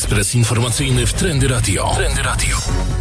Ekspres informacyjny w Trendy Radio. Trendy Radio.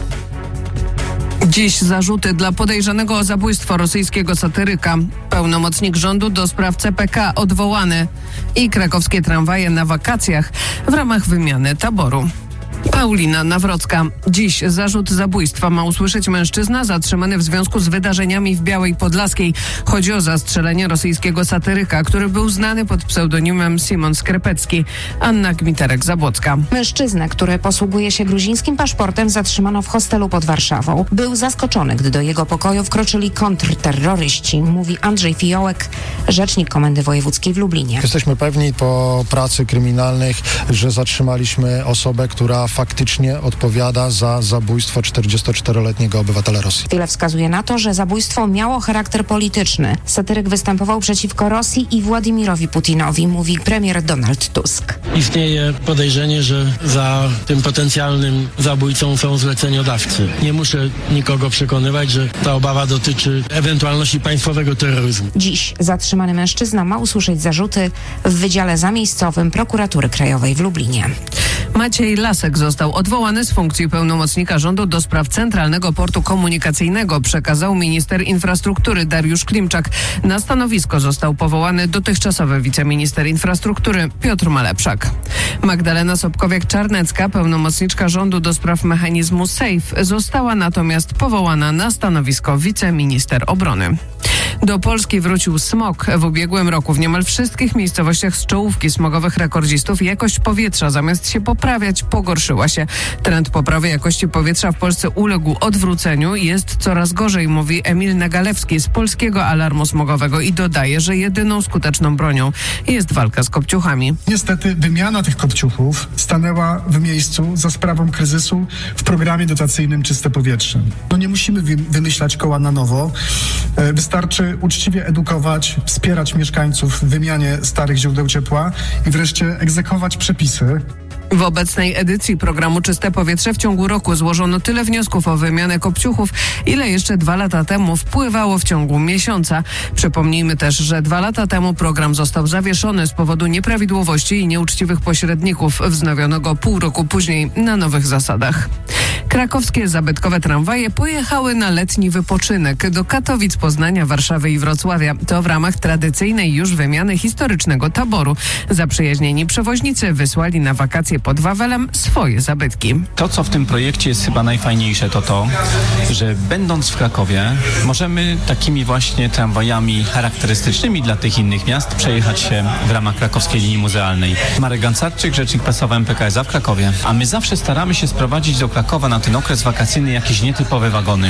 Dziś zarzuty dla podejrzanego o zabójstwo rosyjskiego satyryka. Pełnomocnik rządu do spraw CPK odwołany. I krakowskie tramwaje na wakacjach w ramach wymiany taboru. Paulina Nawrocka. Dziś zarzut zabójstwa ma usłyszeć mężczyzna zatrzymany w związku z wydarzeniami w Białej Podlaskiej. Chodzi o zastrzelenie rosyjskiego satyryka, który był znany pod pseudonimem Simon Skrepecki. Anna Gmiterek-Zabłocka. Mężczyznę, który posługuje się gruzińskim paszportem, zatrzymano w hostelu pod Warszawą. Był zaskoczony, gdy do jego pokoju wkroczyli kontrterroryści, mówi Andrzej Fiołek, rzecznik Komendy Wojewódzkiej w Lublinie. Jesteśmy pewni po pracy kryminalnych, że zatrzymaliśmy osobę, która faktycznie odpowiada za zabójstwo 44-letniego obywatela Rosji. Wiele wskazuje na to, że zabójstwo miało charakter polityczny. Satyryk występował przeciwko Rosji i Władimirowi Putinowi, mówi premier Donald Tusk. Istnieje podejrzenie, że za tym potencjalnym zabójcą są zleceniodawcy. Nie muszę nikogo przekonywać, że ta obawa dotyczy ewentualności państwowego terroryzmu. Dziś zatrzymany mężczyzna ma usłyszeć zarzuty w Wydziale Zamiejscowym Prokuratury Krajowej w Lublinie. Maciej Lasek został odwołany z funkcji pełnomocnika rządu do spraw Centralnego Portu Komunikacyjnego, przekazał minister infrastruktury Dariusz Klimczak. Na stanowisko został powołany dotychczasowy wiceminister infrastruktury Piotr Malepszak. Magdalena Sobkowiak-Czarnecka, pełnomocniczka rządu do spraw mechanizmu SAFE, została natomiast powołana na stanowisko wiceminister obrony. Do Polski wrócił smog. W ubiegłym roku w niemal wszystkich miejscowościach z czołówki smogowych rekordzistów jakość powietrza zamiast się poprawiać, pogorszyła się. Trend poprawy jakości powietrza w Polsce uległ odwróceniu. Jest coraz gorzej, mówi Emil Nagalewski z Polskiego Alarmu Smogowego i dodaje, że jedyną skuteczną bronią jest walka z kopciuchami. Niestety wymiana tych kopciuchów stanęła w miejscu za sprawą kryzysu w programie dotacyjnym Czyste Powietrze. Nie musimy wymyślać koła na nowo. Wystarczy uczciwie edukować, wspierać mieszkańców w wymianie starych źródeł ciepła i wreszcie egzekwować przepisy. W obecnej edycji programu Czyste Powietrze w ciągu roku złożono tyle wniosków o wymianę kopciuchów, ile jeszcze 2 lata temu wpływało w ciągu miesiąca. Przypomnijmy też, że 2 lata temu program został zawieszony z powodu nieprawidłowości i nieuczciwych pośredników. Wznowiono go pół roku później na nowych zasadach. Krakowskie zabytkowe tramwaje pojechały na letni wypoczynek do Katowic, Poznania, Warszawy i Wrocławia. To w ramach tradycyjnej już wymiany historycznego taboru. Zaprzyjaźnieni przewoźnicy wysłali na wakacje pod Wawelem swoje zabytki. To, co w tym projekcie jest chyba najfajniejsze, to, że będąc w Krakowie możemy takimi właśnie tramwajami charakterystycznymi dla tych innych miast przejechać się w ramach krakowskiej linii muzealnej. Marek Gancarczyk, rzecznik prasowy MPKSA w Krakowie. A my zawsze staramy się sprowadzić do Krakowa na ten okres wakacyjny jakieś nietypowe wagony.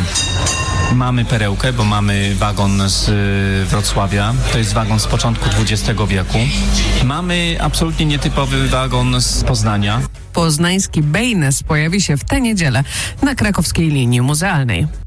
Mamy perełkę, bo mamy wagon z Wrocławia. To jest wagon z początku XX wieku. Mamy absolutnie nietypowy wagon z Poznania. Poznański Bejnes pojawi się w tę niedzielę na krakowskiej linii muzealnej.